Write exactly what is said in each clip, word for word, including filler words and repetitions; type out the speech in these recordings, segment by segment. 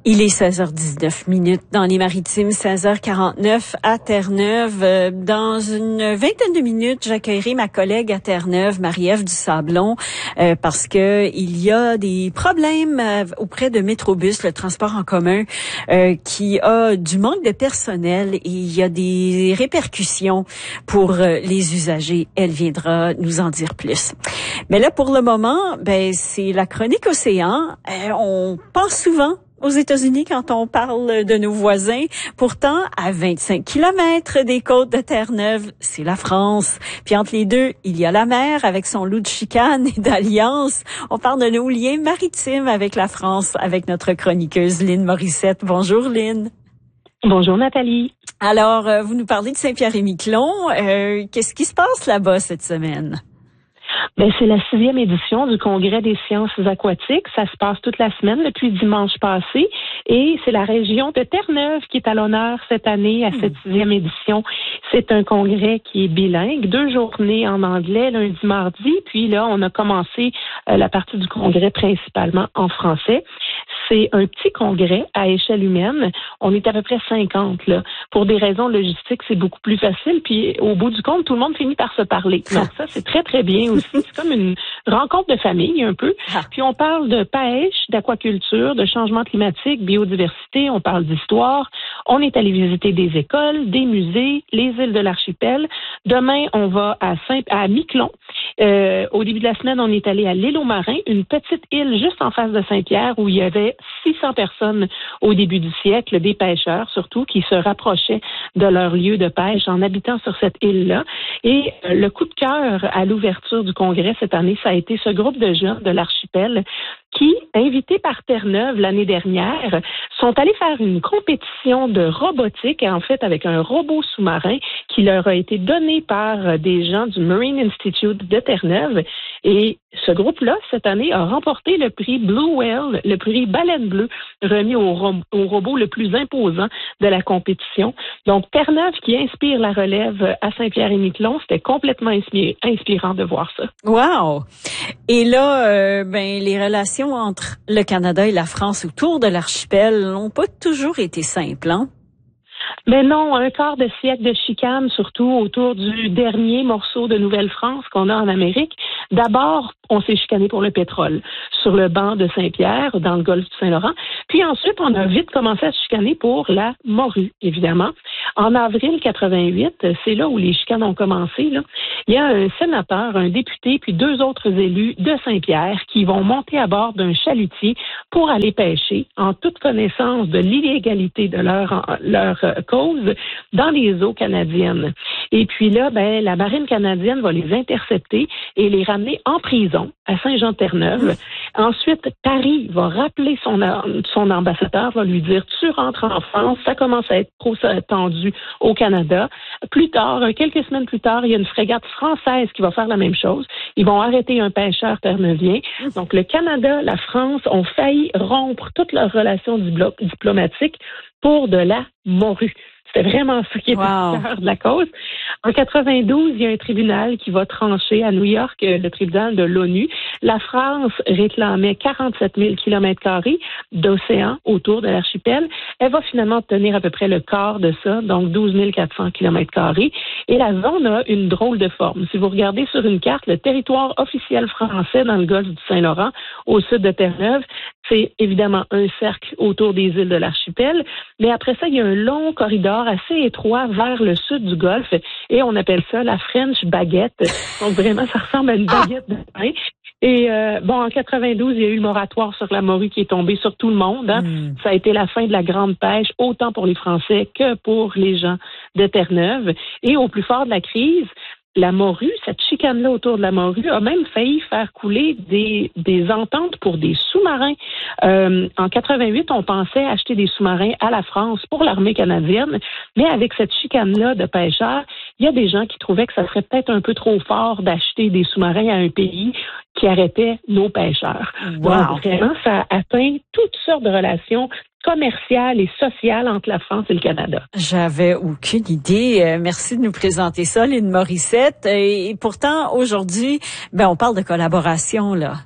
Il est seize heures dix-neuf minutes dans les Maritimes, seize heures quarante-neuf à Terre-Neuve. Dans une vingtaine de minutes, j'accueillerai ma collègue à Terre-Neuve, Marie-Ève Dusablon, euh, parce que il y a des problèmes euh, auprès de Métrobus, le transport en commun, euh, qui a du manque de personnel et il y a des répercussions pour euh, les usagers. Elle viendra nous en dire plus. Mais là, pour le moment, ben c'est la chronique Océan. Euh, on pense souvent aux États-Unis quand on parle de nos voisins. Pourtant, à vingt-cinq kilomètres des côtes de Terre-Neuve, c'est la France. Puis entre les deux, il y a la mer avec son lot de chicanes et d'alliances. On parle de nos liens maritimes avec la France, avec notre chroniqueuse Lynn Morissette. Bonjour Lynn. Bonjour Nathalie. Alors, vous nous parlez de Saint-Pierre-et-Miquelon. Euh, qu'est-ce qui se passe là-bas cette semaine? Ben, c'est la sixième édition du Congrès des sciences aquatiques. Ça se passe toute la semaine depuis dimanche passé. Et c'est la région de Terre-Neuve qui est à l'honneur cette année à cette sixième édition. C'est un congrès qui est bilingue. Deux journées en anglais, lundi, mardi. Puis là, on a commencé euh, la partie du congrès principalement en français. C'est un petit congrès à échelle humaine. On est à peu près cinquante, là. Pour des raisons logistiques, c'est beaucoup plus facile. Puis, au bout du compte, tout le monde finit par se parler. Donc, ça, c'est très, très bien aussi. C'est comme une rencontre de famille, un peu. Puis, on parle de pêche, d'aquaculture, de changement climatique, biodiversité. On parle d'histoire. On est allé visiter des écoles, des musées, les îles de l'archipel. Demain, on va à Saint, à Miquelon. Euh, au début de la semaine, on est allé à l'île aux Marins, une petite île juste en face de Saint-Pierre où il y avait six cents personnes au début du siècle, des pêcheurs surtout, qui se rapprochaient de leur lieu de pêche en habitant sur cette île-là. Et euh, le coup de cœur à l'ouverture du congrès cette année, ça a été ce groupe de jeunes de l'archipel qui, invités par Terre-Neuve l'année dernière, sont allés faire une compétition de robotique, en fait avec un robot sous-marin qui leur a été donné par des gens du Marine Institute de Terre-Neuve. Et ce groupe-là, cette année, a remporté le prix Blue Whale, le prix Baleine Bleue, remis au, ro- au robot le plus imposant de la compétition. Donc, Terre-Neuve qui inspire la relève à Saint-Pierre-et-Miquelon, c'était complètement inspiré, inspirant de voir ça. Wow! Et là, euh, ben les relations entre le Canada et la France autour de l'archipel n'ont pas toujours été simples, hein? Mais non, un quart de siècle de chicane, surtout autour du dernier morceau de Nouvelle-France qu'on a en Amérique. D'abord, on s'est chicané pour le pétrole sur le banc de Saint-Pierre, dans le golfe du Saint-Laurent. Puis ensuite, on a vite commencé à se chicaner pour la morue, évidemment. En avril quatre-vingt-huit, c'est là où les chicanes ont commencé, là. Il y a un sénateur, un député, puis deux autres élus de Saint-Pierre qui vont monter à bord d'un chalutier pour aller pêcher en toute connaissance de l'illégalité de leur, leur cause dans les eaux canadiennes. Et puis là, ben, la marine canadienne va les intercepter et les ramener en prison à Saint-Jean-Terre-Neuve. Ensuite, Paris va rappeler son, son ambassadeur, va lui dire « Tu rentres en France », ça commence à être trop tendu au Canada. Plus tard, quelques semaines plus tard, il y a une frégate française qui va faire la même chose. Ils vont arrêter un pêcheur terneuvien. Donc, le Canada, la France ont failli rompre toutes leurs relations diplo- diplomatiques pour de la morue. C'était vraiment ça qui était wow. le cœur de la cause. En quatre-vingt-douze, il y a un tribunal qui va trancher à New York, le tribunal de l'ONU. La France réclamait quarante-sept mille kilomètres carrés d'océan autour de l'archipel. Elle va finalement obtenir à peu près le quart de ça, donc douze mille quatre cents kilomètres carrés. Et la zone a une drôle de forme. Si vous regardez sur une carte, le territoire officiel français dans le golfe du Saint-Laurent, au sud de Terre-Neuve, c'est évidemment un cercle autour des îles de l'archipel. Mais après ça, il y a un long corridor assez étroit vers le sud du golfe et on appelle ça la French baguette. Donc vraiment, ça ressemble à une baguette de pain. Et euh, bon, en quatre-vingt-douze, il y a eu le moratoire sur la morue qui est tombé sur tout le monde. Hein. Mm. Ça a été la fin de la grande pêche, autant pour les Français que pour les gens de Terre-Neuve. Et au plus fort de la crise, la morue, cette chicane-là autour de la morue, a même failli faire couler des, des ententes pour des sous-marins. Euh, en quatre-vingt-huit, on pensait acheter des sous-marins à la France pour l'armée canadienne, mais avec cette chicane-là de pêcheurs, il y a des gens qui trouvaient que ça serait peut-être un peu trop fort d'acheter des sous-marins à un pays qui arrêtait nos pêcheurs. Wow. Donc, vraiment, ça atteint toutes sortes de relations commerciale et sociale entre la France et le Canada. J'avais aucune idée. Euh, merci de nous présenter ça, Lynn Morissette. Et, et pourtant, aujourd'hui, ben, on parle de collaboration, là.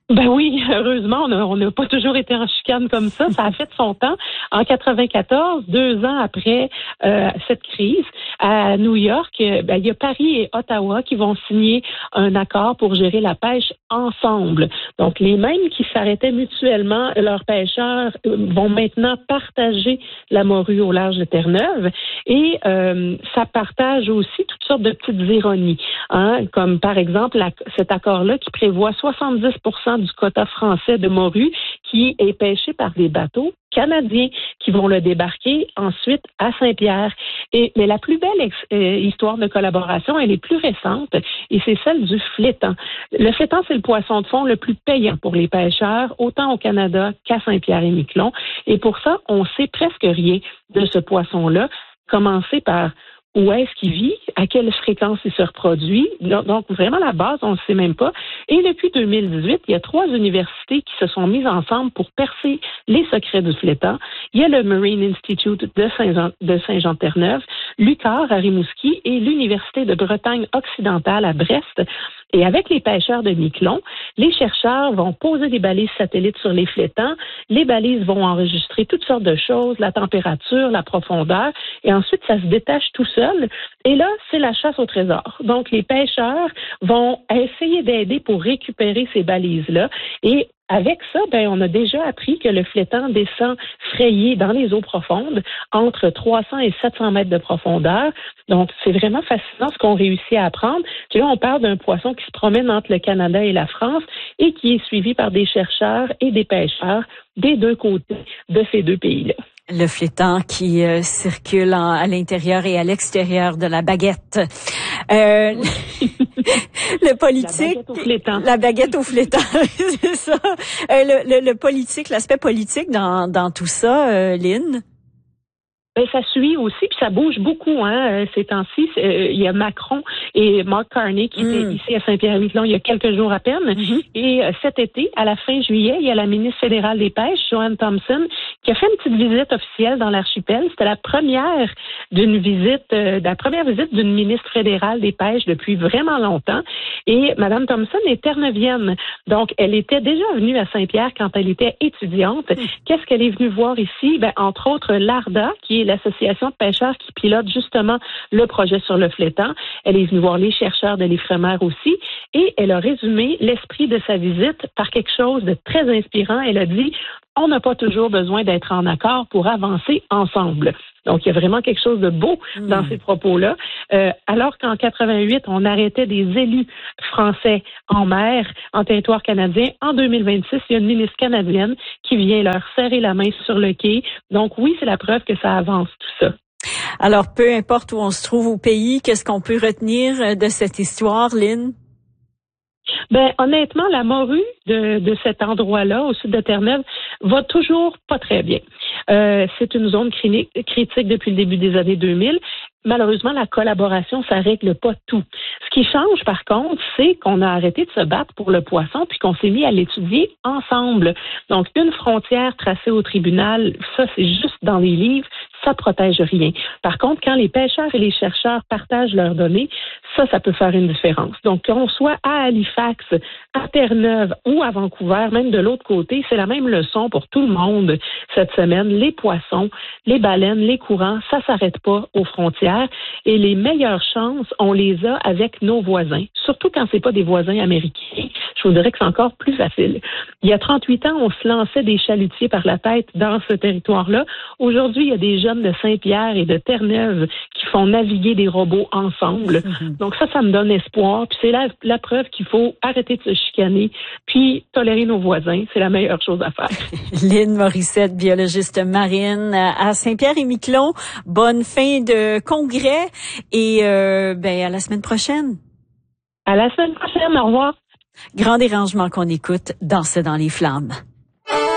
Ben oui, heureusement, on n'a pas toujours été en chicane comme ça. Ça a fait son temps. En quatre-vingt-quatorze, deux ans après euh, cette crise, à New York, ben, il y a Paris et Ottawa qui vont signer un accord pour gérer la pêche ensemble. Donc, les mêmes qui s'arrêtaient mutuellement, leurs pêcheurs vont maintenant partager la morue au large de Terre-Neuve. Et euh, ça partage aussi toutes sortes de petites ironies, hein, comme par exemple la, cet accord-là qui prévoit soixante-dix pour cent du quota français de morue qui est pêché par des bateaux canadiens qui vont le débarquer ensuite à Saint-Pierre. Et mais la plus belle ex, euh, histoire de collaboration, elle est plus récente et c'est celle du flétan. Le flétan, c'est le poisson de fond le plus payant pour les pêcheurs, autant au Canada qu'à Saint-Pierre-et-Miquelon. Et pour ça, on sait presque rien de ce poisson-là. Commencer par où est-ce qu'il vit, à quelle fréquence il se reproduit. Donc, vraiment, la base, on ne le sait même pas. Et depuis deux mille dix-huit, il y a trois universités qui se sont mises ensemble pour percer les secrets du flétan. Il y a le Marine Institute de Saint-Jean, de Saint-Jean-Terre-Neuve, l'U Q A R à Rimouski et l'Université de Bretagne occidentale à Brest. Et avec les pêcheurs de Miquelon, les chercheurs vont poser des balises satellites sur les flétans. Les balises vont enregistrer toutes sortes de choses, la température, la profondeur, et ensuite, ça se détache tout seul. Et là, c'est la chasse au trésor. Donc, les pêcheurs vont essayer d'aider pour récupérer ces balises-là. Et avec ça, ben, on a déjà appris que le flétan descend frayé dans les eaux profondes, entre trois cents et sept cents mètres de profondeur. Donc, c'est vraiment fascinant ce qu'on réussit à apprendre. Tu vois, on parle d'un poisson qui se promène entre le Canada et la France et qui est suivi par des chercheurs et des pêcheurs des deux côtés de ces deux pays-là. Le flétan qui euh, circule en, à l'intérieur et à l'extérieur de la baguette. Euh, le politique, la baguette au flétan. La baguette au flétan, c'est ça. Euh, le, le, le politique, l'aspect politique dans, dans tout ça, euh, Lynn. Ben, ça suit aussi, puis ça bouge beaucoup, hein, ces temps-ci. Euh, il y a Macron et Mark Carney qui mm. étaient ici à Saint-Pierre-et-Miquelon il y a quelques jours à peine. Mm-hmm. Et euh, cet été, à la fin juillet, il y a la ministre fédérale des Pêches, Joanne Thompson, qui a fait une petite visite officielle dans l'archipel. C'était la première d'une visite, euh, la première visite d'une ministre fédérale des Pêches depuis vraiment longtemps. Et Mme Thompson est terre-neuvienne. Donc, elle était déjà venue à Saint-Pierre quand elle était étudiante. Mm. Qu'est-ce qu'elle est venue voir ici? Ben, entre autres, l'ARDA, qui est l'association de pêcheurs qui pilote justement le projet sur le flétan. Elle est venue voir les chercheurs de l'Ifremer aussi et elle a résumé l'esprit de sa visite par quelque chose de très inspirant. Elle a dit « On n'a pas toujours besoin d'être en accord pour avancer ensemble ». Donc, il y a vraiment quelque chose de beau dans mmh. ces propos-là. Euh, alors qu'en quatre-vingt-huit, on arrêtait des élus français en mer, en territoire canadien, en deux mille vingt-six, il y a une ministre canadienne qui vient leur serrer la main sur le quai. Donc, oui, c'est la preuve que ça avance tout ça. Alors, peu importe où on se trouve au pays, qu'est-ce qu'on peut retenir de cette histoire, Lynn? Ben, honnêtement, la morue de, de cet endroit-là, au sud de Terre-Neuve, va toujours pas très bien. Euh, c'est une zone critique depuis le début des années deux mille. Malheureusement, la collaboration, ça règle pas tout. Ce qui change, par contre, c'est qu'on a arrêté de se battre pour le poisson puis qu'on s'est mis à l'étudier ensemble. Donc, une frontière tracée au tribunal, ça, c'est juste dans les livres, ça protège rien. Par contre, quand les pêcheurs et les chercheurs partagent leurs données, ça, ça peut faire une différence. Donc, qu'on soit à Halifax, à Terre-Neuve ou à Vancouver, même de l'autre côté, c'est la même leçon pour tout le monde cette semaine. Les poissons, les baleines, les courants, ça s'arrête pas aux frontières. Et les meilleures chances, on les a avec nos voisins, surtout quand c'est pas des voisins américains. Je vous dirais que c'est encore plus facile. Il y a trente-huit ans, on se lançait des chalutiers par la tête dans ce territoire-là. Aujourd'hui, il y a des jeunes de Saint-Pierre et de Terre-Neuve qui font naviguer des robots ensemble. Mm-hmm. Donc ça, ça me donne espoir. Puis c'est la, la preuve qu'il faut arrêter de se chicaner, puis tolérer nos voisins. C'est la meilleure chose à faire. Lynn Morissette, biologiste marine à Saint-Pierre-et-Miquelon. Bonne fin de congrès et euh, ben à la semaine prochaine. À la semaine prochaine. Au revoir. Grand dérangement qu'on écoute, Danser dans les flammes.